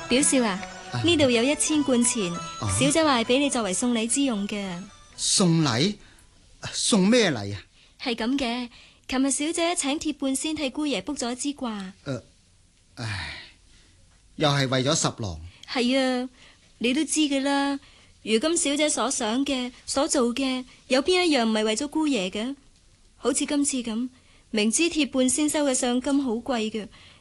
表少啊，呢度有1000貫錢，小姐話係俾你作為送禮之用嘅。 送禮？送咩禮啊？ 係咁嘅，琴日小姐請鐵半仙替姑爺卜咗一支卦。 又係為咗十郎。 係啊，你都知㗎啦。如今小姐所想嘅、所做嘅，有邊一樣唔係為咗姑爺嘅？好似今次咁，明知鐵半仙收嘅賞金好貴嘅，